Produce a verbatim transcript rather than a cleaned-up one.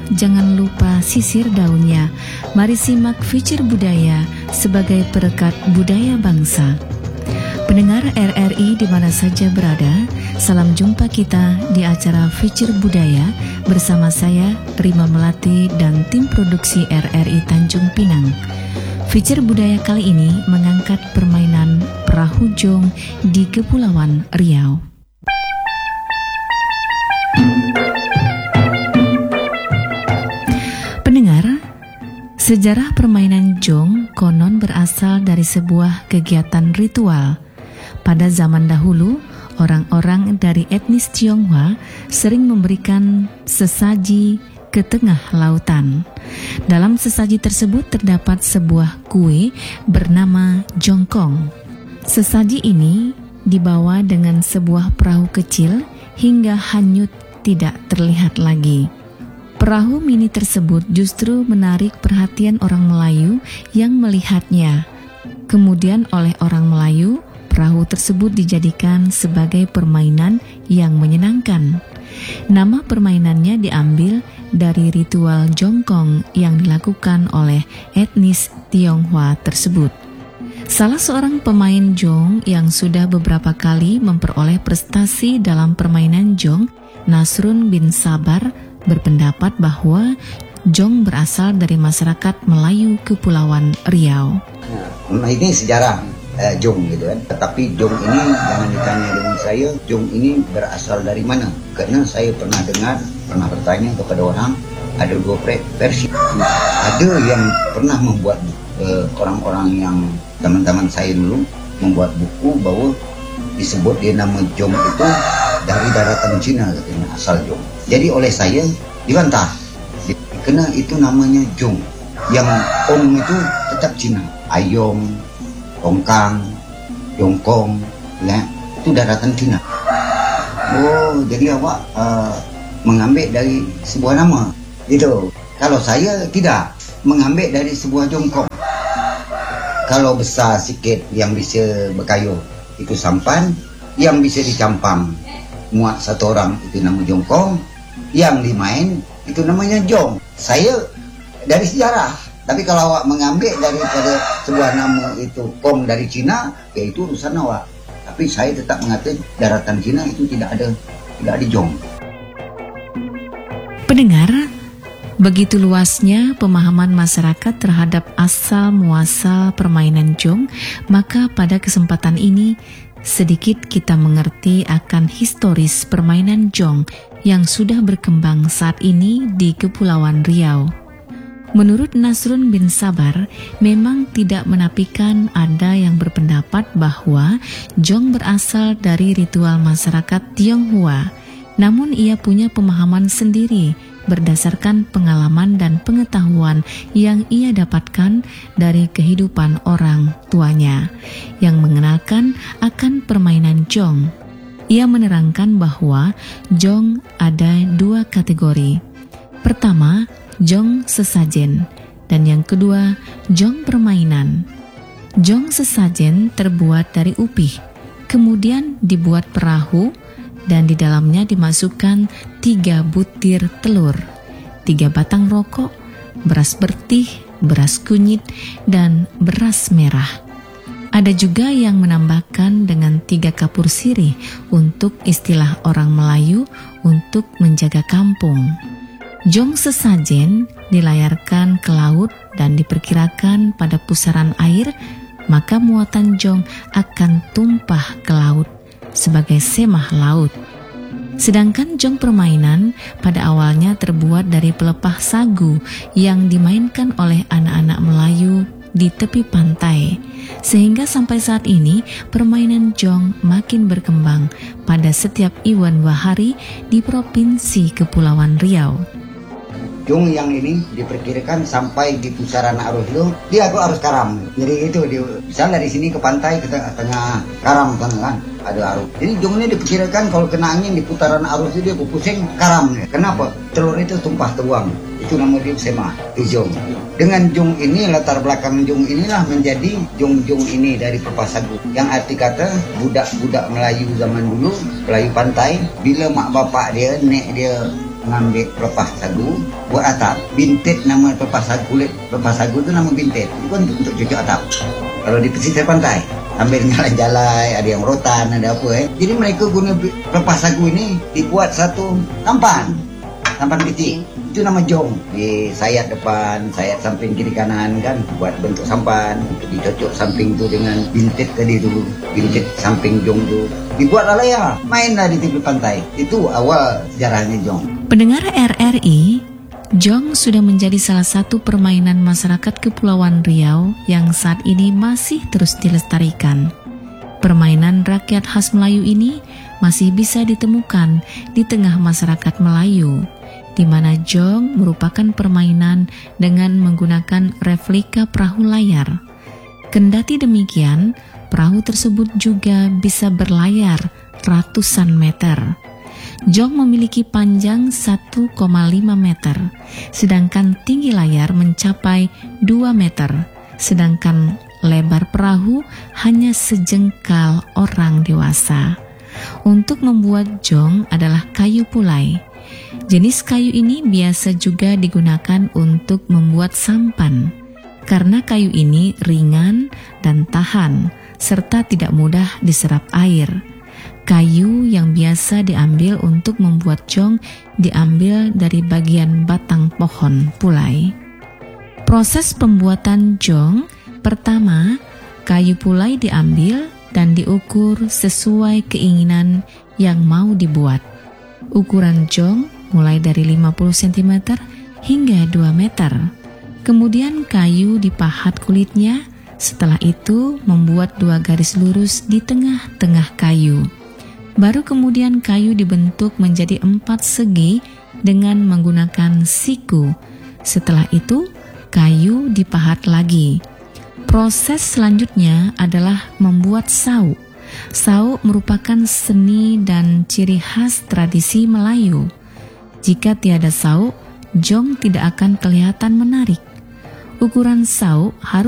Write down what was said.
jangan lupa sisir daunnya. Mari simak Future Budaya sebagai perekat budaya bangsa. Pendengar R R I di mana saja berada, salam jumpa kita di acara Future Budaya bersama saya, Rima Melati dan tim produksi R R I Tanjung Pinang. Future Budaya kali ini mengangkat permainan perahu jong di Kepulauan Riau. Pendengar, sejarah permainan jong konon berasal dari sebuah kegiatan ritual. Pada zaman dahulu, orang-orang dari etnis Tionghoa sering memberikan sesaji ke tengah lautan. Dalam sesaji tersebut terdapat sebuah kue bernama jongkong. Sesaji ini dibawa dengan sebuah perahu kecil hingga hanyut tidak terlihat lagi. Perahu mini tersebut justru menarik perhatian orang Melayu yang melihatnya. Kemudian oleh orang Melayu, perahu tersebut dijadikan sebagai permainan yang menyenangkan. Nama permainannya diambil dari ritual jongkong yang dilakukan oleh etnis Tionghoa tersebut. Salah seorang pemain jong yang sudah beberapa kali memperoleh prestasi dalam permainan jong, Nasrun bin Sabar, berpendapat bahwa jong berasal dari masyarakat Melayu Kepulauan Riau. Nah, ini sejarah eh, jong gitu kan. Tetapi jong ini jangan ditanya dengan saya, jong ini berasal dari mana? Karena saya pernah dengar, pernah bertanya kepada orang, ada dua versi. Ada yang pernah membuat eh, orang-orang yang teman-teman saya dulu membuat buku bahwa disebut dia nama jong itu dari daratan Cina katanya asal jong. Jadi oleh saya dibantah, karena itu namanya jong. Yang ong itu tetap Cina, ayong, tongkang, jongkong, ya, itu daratan Cina. Oh, jadi awak uh, mengambil dari sebuah nama, gitu. Kalau saya tidak mengambil dari sebuah jongkong. Kalau besar sikit yang bisa berkayu itu sampan, yang bisa dicampang muat satu orang itu nama jongkong, yang dimain itu namanya jong. Saya dari sejarah, tapi kalau awak mengambil daripada sebuah nama itu kong dari Cina, ya itu urusan awak. Tapi saya tetap mengatakan daratan Cina itu tidak ada tidak ada jong. Pendengar, begitu luasnya pemahaman masyarakat terhadap asal muasal permainan jong, maka pada kesempatan ini sedikit kita mengerti akan historis permainan jong yang sudah berkembang saat ini di Kepulauan Riau. Menurut Nasrun bin Sabar, memang tidak menafikan ada yang berpendapat bahwa jong berasal dari ritual masyarakat Tionghoa. Namun ia punya pemahaman sendiri berdasarkan pengalaman dan pengetahuan yang ia dapatkan dari kehidupan orang tuanya yang mengenalkan akan permainan jong. Ia menerangkan bahwa jong ada dua kategori. Pertama, jong sesajen, dan yang kedua, jong permainan. Jong sesajen terbuat dari upih, kemudian dibuat perahu, dan di dalamnya dimasukkan tiga butir telur, tiga batang rokok, beras bertih, beras kunyit, dan beras merah. Ada juga yang menambahkan dengan tiga kapur sirih untuk istilah orang Melayu untuk menjaga kampung. Jong sesajen dilayarkan ke laut dan diperkirakan pada pusaran air, maka muatan jong akan tumpah ke laut sebagai semah laut. Sedangkan jong permainan pada awalnya terbuat dari pelepah sagu yang dimainkan oleh anak-anak Melayu di tepi pantai. Sehingga sampai saat ini permainan jong makin berkembang pada setiap Iwan Wahari di Provinsi Kepulauan Riau. Jong yang ini diperkirakan sampai di pusaran arus itu dia tuh arus karam. Jadi itu dia, misalnya dari sini ke pantai ke tengah, tengah karam kan ada arus. Jadi jong ini diperkirakan kalau kena angin di putaran arus itu dia pusing karam. Kenapa? Telur itu tumpah teruang. Itu nama dia sema, itu jong. Dengan jong ini latar belakang jong inilah menjadi jong-jong ini dari pelepah sagu. Yang arti kata budak-budak Melayu zaman dulu, Melayu pantai, bila mak bapak dia, nek dia ngambil pelepas sagu buat atap. Bintet nama pelepas sagu, kulit pelepas sagu itu nama bintet. Itu kan untuk cucuk atap. Kalau di pesisir pantai, sambil jalan-jalan, ada yang rotan, ada apa eh. Jadi mereka guna pelepas sagu ini dibuat satu tampan, tampan kecil. Itu nama jong. Di sayat depan, sayat samping kiri kanan kan, buat bentuk sampan. Untuk dicocok samping itu dengan bintet tadi itu, bintet samping jong itu. Dibuatlah ya, mainlah di tepi pantai. Itu awal sejarahnya jong. Pendengar R R I, jong sudah menjadi salah satu permainan masyarakat Kepulauan Riau yang saat ini masih terus dilestarikan. Permainan rakyat khas Melayu ini masih bisa ditemukan di tengah masyarakat Melayu, di mana jong merupakan permainan dengan menggunakan replika perahu layar. Kendati demikian, perahu tersebut juga bisa berlayar ratusan meter. Jong memiliki panjang satu koma lima meter, sedangkan tinggi layar mencapai dua meter, sedangkan lebar perahu hanya sejengkal orang dewasa. Untuk membuat jong adalah kayu pulai. Jenis kayu ini biasa juga digunakan untuk membuat sampan, karena kayu ini ringan dan tahan, serta tidak mudah diserap air. Kayu yang biasa diambil untuk membuat jong diambil dari bagian batang pohon pulai. Proses pembuatan jong, pertama, kayu pulai diambil dan diukur sesuai keinginan yang mau dibuat. Ukuran jong mulai dari lima puluh sentimeter hingga dua meter. Kemudian kayu dipahat kulitnya, setelah itu membuat dua garis lurus di tengah-tengah kayu. Baru kemudian kayu dibentuk menjadi empat segi dengan menggunakan siku. Setelah itu, kayu dipahat lagi. Proses selanjutnya adalah membuat sauk. Sauk merupakan seni dan ciri khas tradisi Melayu. Jika tiada sauk, jong tidak akan kelihatan menarik. Ukuran sauk harus